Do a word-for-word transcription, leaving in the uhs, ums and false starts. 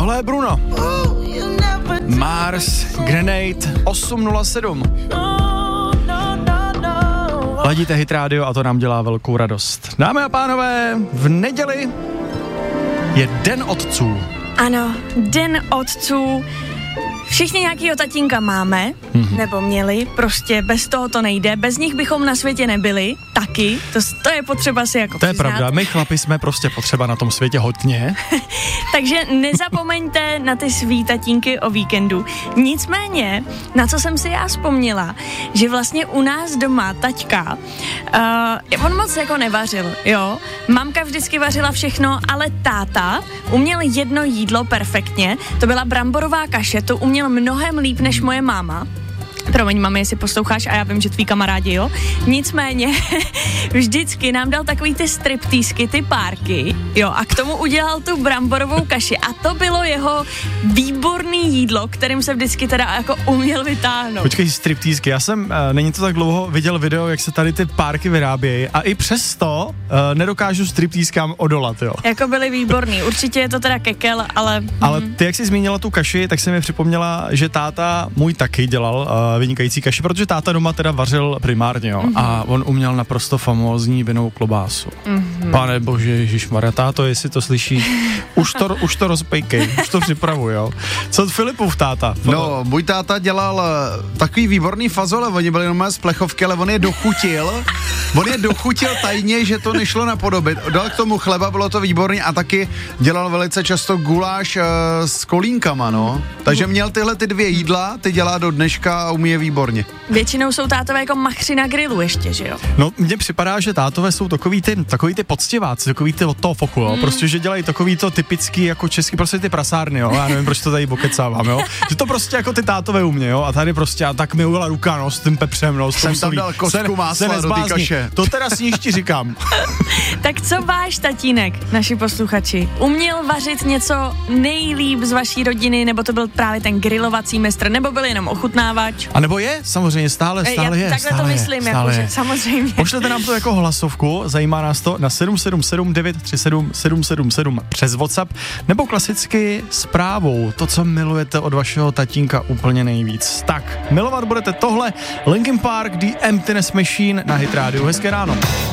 Tohle je Bruno. Mars, Grenade, osm nula sedm. Ladíte Hit Radio a to nám dělá velkou radost. Dámy a pánové, v neděli je Den otců. Ano, Den otců. Všichni nějakýho tatínka máme, mm-hmm. nebo měli, prostě bez toho to nejde, bez nich bychom na světě nebyli, taky, to, to je potřeba si jako To je přiznat. pravda, my chlapi jsme prostě potřeba na tom světě hodně. Takže nezapomeňte na ty svý tatínky o víkendu. Nicméně, na co jsem si já vzpomněla, že vlastně u nás doma taťka, uh, on moc jako nevařil, jo, mamka vždycky vařila všechno, ale táta uměl jedno jídlo perfektně, to byla bramborová kaše, to uměl mnohem líp než moje máma. Promiň, mami, jestli posloucháš, a já vím, že tví kamarádi, jo. Nicméně, vždycky nám dal takový ty striptýsky, ty párky, jo, a k tomu udělal tu bramborovou kaši. A to bylo jeho výborný jídlo, kterým se vždycky teda jako uměl vytáhnout. Počkej, striptýsky, já jsem, uh, není to tak dlouho, viděl video, jak se tady ty párky vyrábějí a i přesto uh, nedokážu striptýskám odolat, jo. Jako byly výborný, určitě je to teda kekel, ale... Ale mm. ty, jak jsi zmínila tu kaši, tak se mi připomněla, že táta můj taky dělal uh, vynikající kaši, protože táta doma teda vařil primárně, jo, mm-hmm. a on uměl naprosto famózní vinnou klobásu. Mm-hmm. Pane bože, ježišmarja, táto, jestli to slyšíš, už to, už to rozpejkej, už to připravuj, jo. Co Filipův táta? No, můj táta dělal takový výborný fazole, oni byli jenom z plechovky, ale on je dochutil, on je dochutil tajně, že to nešlo napodobit. Dal k tomu chleba, bylo to výborný a taky dělal velice často guláš uh, s kolínkama, no. Takže měl tyhle ty dvě jídla, ty dělá do dneška a umí je výborně. Většinou jsou tátové jako machři na grilu ještě, že jo? No, mně připadá, že tátové jsou takový ty, takový ty poctiváci, takový ty od toho foku, jo, mm. prostě, že dělají takový to typický jako český, prostě ty prasárny, jo, já nevím, proč to tady bokecávám, jo, že to prostě jako ty tátové umě, jo, a tady prostě, a tak mi ujela ruka, no, s tím pepřem, no, jsem tam dal kostku másla do té kaše. To teda sníž ti říkám. Tak co váš tatínek, naši posluchači? Uměl vařit něco nejlíp z vaší rodiny, nebo to byl právě ten grilovací mistr, nebo byl jenom ochutnávač? A nebo je, samozřejmě, stále, stále Já je, takhle stále to je, myslím, stále jako, je. že samozřejmě. Pošlete nám to jako hlasovku, zajímá nás to na sedm sedm sedm devět tři sedm sedm sedm sedm přes WhatsApp, nebo klasicky zprávou, to, co milujete od vašeho tatínka úplně nejvíc. Tak, milovat budete tohle, Linkin Park, The Emptiness Machine na Hit Radio. Hezké ráno.